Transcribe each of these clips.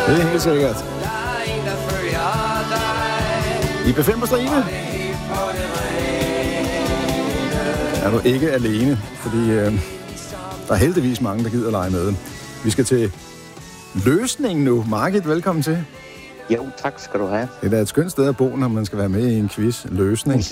Det er helt sikkert. I B5 på stribe. Er du ikke alene, fordi der er heldigvis mange, der gider lege med. Vi skal til løsningen nu. Margit, velkommen til. Jo, tak skal du have. Det er et skønt sted at bo, når man skal være med i en quiz. Løsning.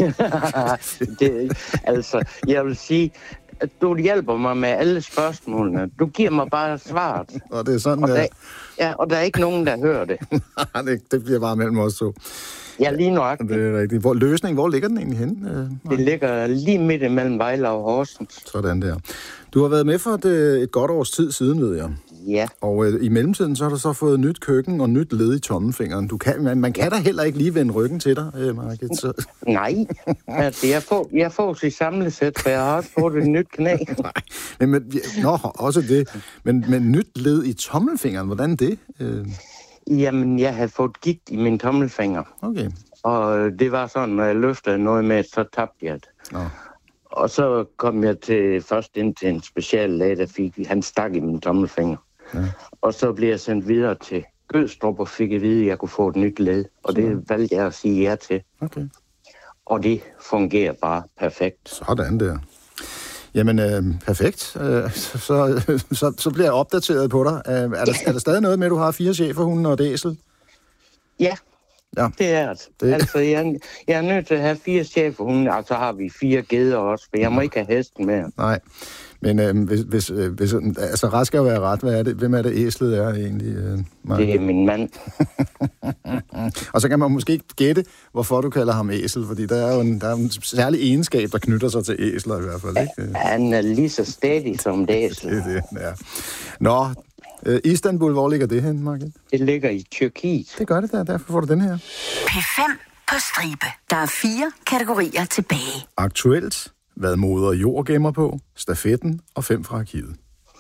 Jeg vil sige, at du hjælper mig med alle spørgsmålene. Du giver mig bare svaret. Og det er sådan, og der er ikke nogen, der hører det. det bliver bare mellem os to. Ja, lige nøjagtigt. Det er rigtigt. Hvor ligger den egentlig henne? Det ligger lige midt imellem Vejle og Horsens. Sådan der. Du har været med for et godt års tid siden, ved jeg. Ja. Og i mellemtiden, så har du så fået nyt køkken og nyt led i tommelfingeren. Man kan da heller ikke lige vende ryggen til dig, Margit. Så. Nej, altså jeg får sit samlesæt, for jeg har også fået et nyt knæ. Nej, også det. Men nyt led i tommelfingeren, hvordan det? Jamen, jeg havde fået gigt i min tommelfinger. Okay. Og det var sådan, når jeg løftede noget med, så tabte jeg det. Nå. Og så kom jeg først ind til en speciallæge, han stak i min tommelfinger. Ja. Og så blev jeg sendt videre til Gødstrup og fik at vide, at jeg kunne få et nyt led. Og det valgte jeg at sige ja til. Okay. Og det fungerer bare perfekt. Sådan der. Jamen, perfekt. Så bliver jeg opdateret på dig. Er der stadig noget med, at du har 4 schæferhunde og et æsel? Ja, det er det. Altså, jeg er nødt til at have 4 schæferhunde, og så har vi 4 geder også, for jeg må ikke have hesten med. Nej, men hvis ret skal jo være ret. Hvem er det æslet er egentlig? Det er min mand. Og så kan man måske ikke gætte, hvorfor du kalder ham æsel, fordi der er en særlig egenskab, der knytter sig til æsler i hvert fald, ikke? Han er lige så stædig som det æsel. Det, ja. Nå, Istanbul, hvor ligger det hen, Margit? Det ligger i Tyrkiet. Det gør det der, derfor får du den her. P5 på stribe. Der er 4 kategorier tilbage. Aktuelt, hvad moder jord gemmer på, stafetten og 5 fra arkivet.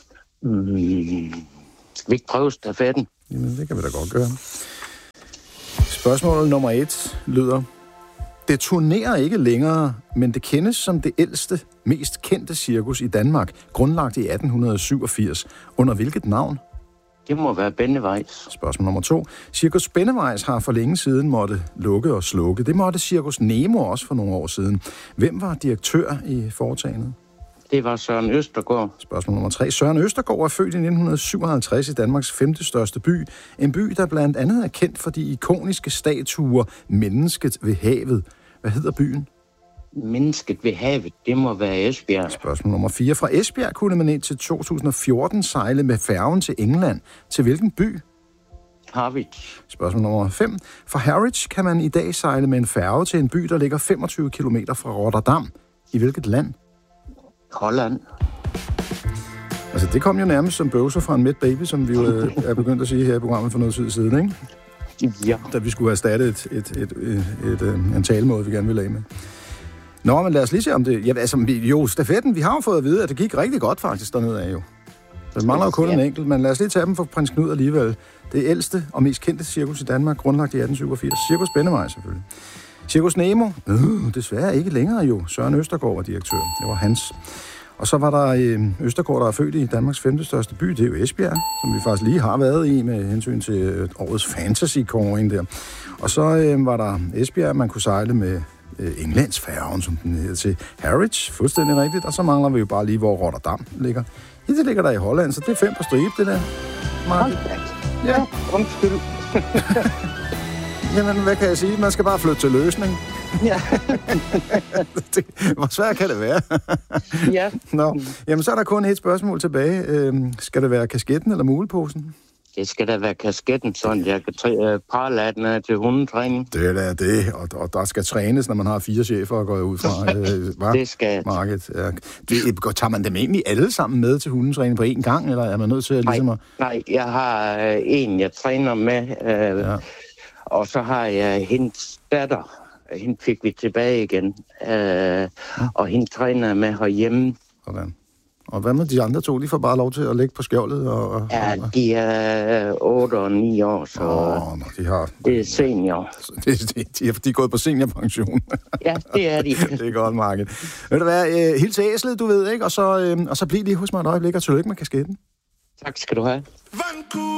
Skal vi ikke prøve stafetten? Jamen, det kan vi da godt gøre. Spørgsmål nummer 1 lyder: det turnerer ikke længere, men det kendes som det ældste, mest kendte cirkus i Danmark, grundlagt i 1887. Under hvilket navn? Det må være Bennevejs. Spørgsmål nummer 2. Cirkus Bennevejs har for længe siden måtte lukke og slukke. Det måtte Cirkus Nemo også for nogle år siden. Hvem var direktør i foretagendet? Det var Søren Østergaard. Spørgsmål nummer 3. Søren Østergaard er født i 1957 i Danmarks 5. største by. En by, der blandt andet er kendt for de ikoniske statuer Mennesket ved havet. Hvad hedder byen? Mennesket ved havet, det må være Esbjerg. Spørgsmål nummer 4. Fra Esbjerg kunne man indtil 2014 sejle med færgen til England. Til hvilken by? Harwich. Spørgsmål nummer 5. Fra Harwich kan man i dag sejle med en færge til en by, der ligger 25 km fra Rotterdam. I hvilket land? Holland. Altså, det kom jo nærmest som bøvser fra en mæt baby, som vi jo er begyndt at sige her i programmet for noget tid siden, ikke? Ja. Da vi skulle erstatte en talemåde, vi gerne ville af med. Nå, men lad os lige se om det. Ja, altså, stafetten, vi har jo fået at vide, at det gik rigtig godt faktisk dernede af jo. Der mangler jo kun en enkelt, men lad os lige tage dem for prins Knud alligevel. Det ældste og mest kendte cirkus i Danmark, grundlagt i 1887. Cirkus Bennevej selvfølgelig. Cirkus Nemo, desværre ikke længere jo. Søren Østergaard var direktør. Det var hans. Og så var der Østergaard, der er født i Danmarks 5. største by. Det er jo Esbjerg, som vi faktisk lige har været i med hensyn til årets fantasy-kåring der. Og så var der Esbjerg, man kunne sejle med Englandsfærgen, som den hedder, til Harwich. Fuldstændig rigtigt. Og så mangler vi jo bare lige, hvor Rotterdam ligger. Ja, det ligger der i Holland, så det er 5 på stribe, det der. Mark. Ja, undskyld. Jamen, hvad kan jeg sige? Man skal bare flytte til løsning. Ja. Hvor svært kan det være? Ja. Nå, jamen så er der kun et spørgsmål tilbage. Skal det være kasketten eller muleposen? Det skal da være kasketten, sådan jeg kan prale af den til hundetræning. Det er det, og der skal trænes, når man har 4 chefer og går ud fra. Det skal Market. Ja. Tager man dem egentlig alle sammen med til hundetræning på én gang, eller er man nødt til at ligesom Nej, jeg har en, jeg træner med, ja. Og så har jeg hendes datter. Hende fik vi tilbage igen, og hende træner med herhjemme. Sådan. Og hvad med de andre 2? De får bare lov til at ligge på skjoldet? Ja, de er 8 og 9 år, så det er senior. De er gået på seniorpension. Ja, det er de. Det er godt, Margit. Ved du hvad, helt til æslet, du ved, ikke? Og så bliv lige hos mig et øjeblik, og tillykke med kasketten. Tak skal du have.